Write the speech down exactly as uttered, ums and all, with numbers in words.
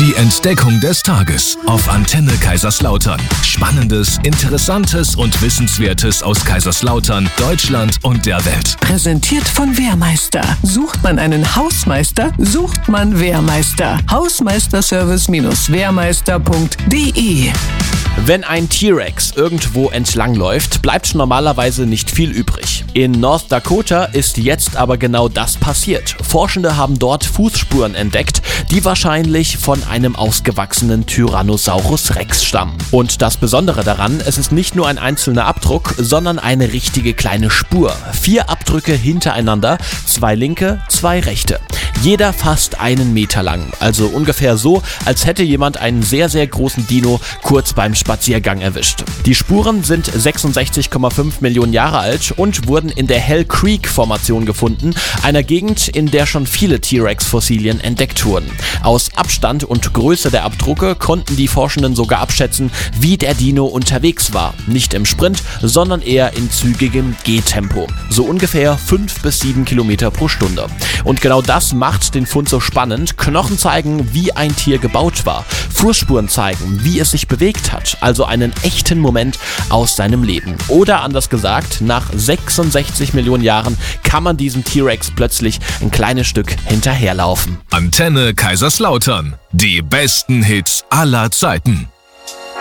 Die Entdeckung des Tages auf Antenne Kaiserslautern. Spannendes, Interessantes und Wissenswertes aus Kaiserslautern, Deutschland und der Welt. Präsentiert von Wehrmeister. Sucht man einen Hausmeister, sucht man Wehrmeister. Hausmeisterservice Wehrmeister punkt de. Wenn ein T-Rex irgendwo entlangläuft, bleibt normalerweise nicht viel übrig. In North Dakota ist jetzt aber genau das passiert. Forschende haben dort Fußspuren entdeckt, die wahrscheinlich von einem ausgewachsenen Tyrannosaurus Rex stammen. Und das Besondere daran, es ist nicht nur ein einzelner Abdruck, sondern eine richtige kleine Spur. Vier Abdrücke hintereinander, zwei linke, zwei rechte. Jeder fast einen Meter lang, also ungefähr so, als hätte jemand einen sehr, sehr großen Dino kurz beim Spaziergang erwischt. Die Spuren sind sechsundsechzig Komma fünf Millionen Jahre alt und wurden in der Hell Creek-Formation gefunden, einer Gegend, in der schon viele T-Rex-Fossilien entdeckt wurden. Aus Abstand und Größe der Abdrucke konnten die Forschenden sogar abschätzen, wie der Dino unterwegs war. Nicht im Sprint, sondern eher in zügigem Gehtempo. So ungefähr fünf bis sieben Kilometer pro Stunde. Und genau das macht den Fund so spannend. Knochen zeigen, wie ein Tier gebaut war. Fußspuren zeigen, wie es sich bewegt hat. Also einen echten Moment aus seinem Leben. Oder anders gesagt, nach sechsundsechzig Millionen Jahren kann man diesem T-Rex plötzlich ein kleines Stück hinterherlaufen. Antenne Kaiserslautern. Die besten Hits aller Zeiten.